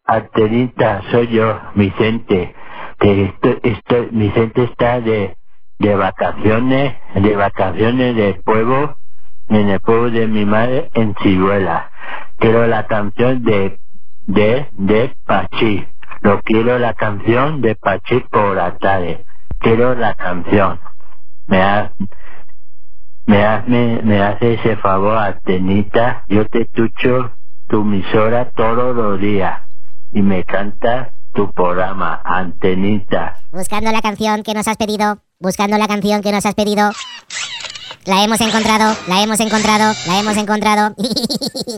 Antenita, soy yo, Vicente. Vicente está de vacaciones del pueblo, en el pueblo de mi madre, en Ciruela. Quiero la canción de Pachí. Lo quiero la canción de Pachí por la tarde. Quiero la canción. Me hace ese favor, Antenita. Yo te escucho tu emisora todos los días y me canta tu programa, Antenita. Buscando la canción que nos has pedido. Buscando la canción que nos has pedido. La hemos encontrado.